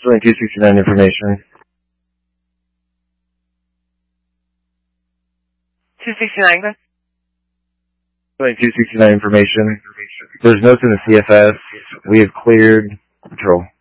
2269 information. 269. 2269 information. There's notes in the CFS. We have cleared patrol.